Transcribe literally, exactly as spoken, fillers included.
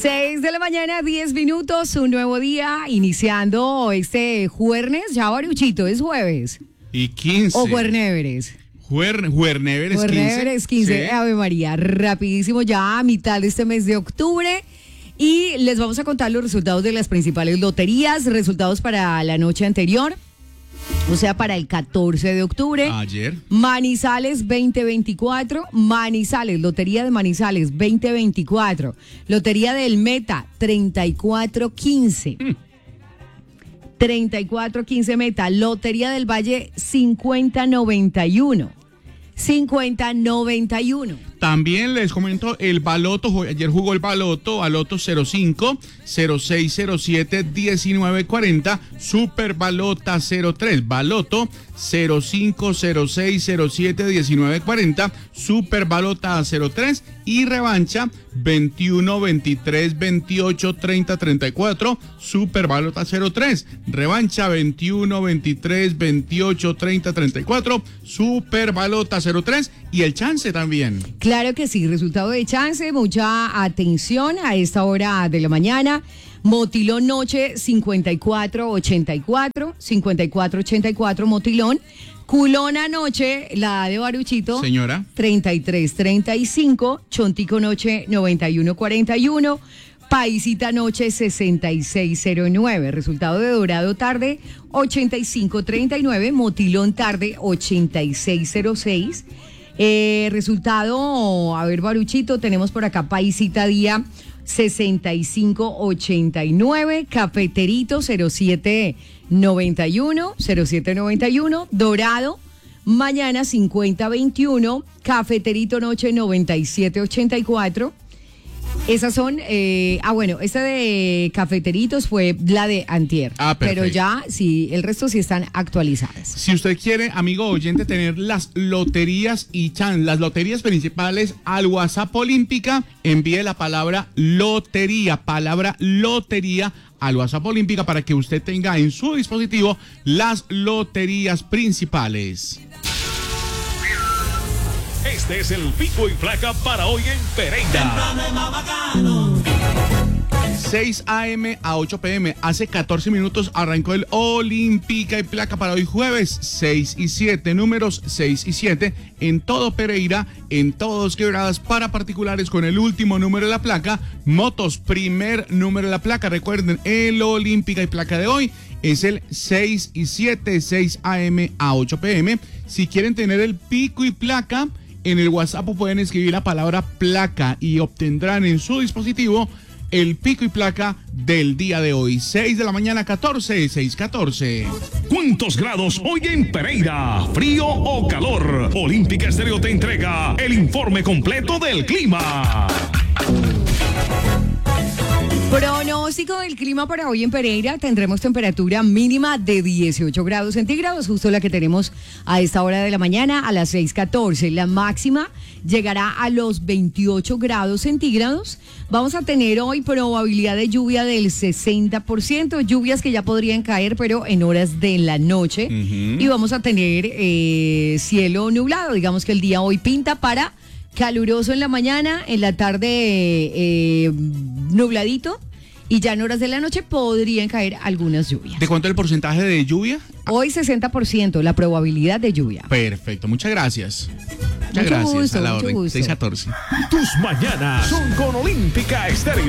seis de la mañana, diez minutos, un nuevo día, iniciando este jueves, ya Baruchito, es jueves. Y quince. O juerneveres. Juer, juerneveres quince. Juerneveres quince, sí. Ave María, rapidísimo ya a mitad de este mes de octubre. Y les vamos a contar los resultados de las principales loterías, resultados para la noche anterior. O sea, para el catorce de octubre. Ayer. Manizales veinte veinticuatro. Manizales, Lotería de Manizales veinte veinticuatro. Lotería del Meta treinta y cuatro quince. Mm. treinta y cuatro quince Meta. Lotería del Valle cincuenta noventa y uno. cincuenta noventa y uno. También les comento el baloto, ayer jugó el baloto, baloto cero cinco, cero seis cero siete, diecinueve cuarenta, super balota cero tres, baloto cero cinco, cero seis cero siete, diecinueve cuarenta, super balota cero tres y revancha veintiuno, veintitrés, veintiocho, treinta, treinta y cuatro, super balota cero tres, revancha veintiuno, veintitrés, veintiocho, treinta, treinta y cuatro, super balota cero tres y el chance también. Claro que sí, resultado de chance, mucha atención a esta hora de la mañana. Motilón noche cincuenta y cuatro ochenta y cuatro, cincuenta y cuatro ochenta y cuatro Motilón. Culón anoche, la de Baruchito. Señora. treinta y tres treinta y cinco, Chontico noche noventa y uno cuarenta y uno. Paisita noche sesenta y seis cero nueve, resultado de Dorado tarde ochenta y cinco treinta y nueve, Motilón tarde ochenta y seis cero seis. Eh, resultado, a ver Baruchito, tenemos por acá Paisita día sesenta y cinco ochenta y nueve, Cafeterito cero siete noventa y uno, cero siete noventa y uno, Dorado mañana cincuenta veintiuno, Cafeterito noche noventa y siete ochenta y cuatro. Esas son, eh, ah bueno, esta de Cafeteritos fue la de antier, ah, pero ya sí, el resto sí están actualizadas. Si usted quiere, amigo oyente, tener las loterías y chan, las loterías principales al WhatsApp Olímpica, envíe la palabra lotería, palabra lotería al WhatsApp Olímpica para que usted tenga en su dispositivo las loterías principales. Este es el pico y placa para hoy en Pereira. seis a eme a ocho pe eme. Hace catorce minutos arrancó el Olímpica y placa para hoy jueves seis y siete. Números seis y siete en todo Pereira, en todos Quebradas para particulares con el último número de la placa. Motos, primer número de la placa. Recuerden, el Olímpica y placa de hoy es el seis y siete, seis a eme a ocho pe eme. Si quieren tener el pico y placa, en el WhatsApp pueden escribir la palabra placa y obtendrán en su dispositivo el pico y placa del día de hoy. seis de la mañana, catorce, seis catorce. ¿Cuántos grados hoy en Pereira? ¿Frío o calor? Olímpica Estéreo te entrega el informe completo del clima. Pronóstico del clima para hoy en Pereira, tendremos temperatura mínima de dieciocho grados centígrados, justo la que tenemos a esta hora de la mañana a las seis catorce. La máxima llegará a los veintiocho grados centígrados. Vamos a tener hoy probabilidad de lluvia del sesenta por ciento, lluvias que ya podrían caer, pero en horas de la noche. Uh-huh. Y vamos a tener eh, cielo nublado, digamos que el día hoy pinta para caluroso en la mañana, en la tarde eh, nubladito y ya en horas de la noche podrían caer algunas lluvias. ¿De cuánto es el porcentaje de lluvia? Hoy sesenta por ciento la probabilidad de lluvia. Perfecto, muchas gracias. Muchas mucho gracias gusto, a la mucho orden. gusto. seis catorce. Tus mañanas son con Olímpica Estéreo.